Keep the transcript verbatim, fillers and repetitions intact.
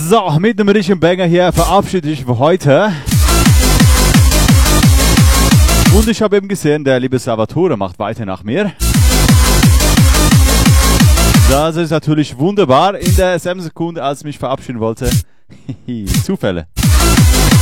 So, mit einem richtigen Banger hier verabschiede ich für heute. Und ich habe eben gesehen, der liebe Salvatore macht weiter nach mir. Das ist natürlich wunderbar. In derselben Sekunde, als ich mich verabschieden wollte. Zufälle.